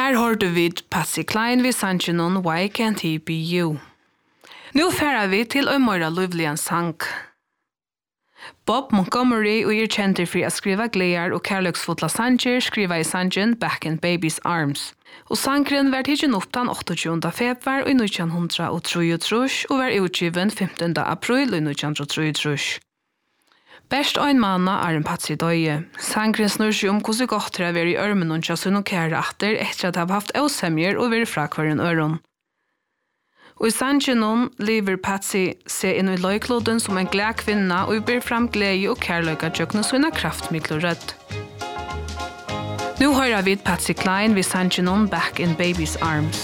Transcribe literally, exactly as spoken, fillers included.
Her hørte vi Patsy Cline vid sangen Why Can't He Be You. Nu færer vi til en mer livlig sang. Bob Montgomery og er kjent for å skrive gleder og kærløksfotla sanger skriva i sangen Back in Baby's Arms. Og sangren var tidsen opp den åttogtyvende februar i nittenhundratretitre og var utgiven femtende april i nittenhundratrettiotre. Best ein manna er en Patsy døye. Sangren snur seg om hvordan godt det er vært i ørmen og kjøs og kære atter etter at de har haft avsemjer og vært fra hver en øron. Og i sangen lever Patsy seg inn i løykloden som en glad kvinna og ber fram glede og kærløyga tjøkne sånne kraftmikler rødt. Nu hører vi Patsy Cline vid sangen Back in Baby's Arms.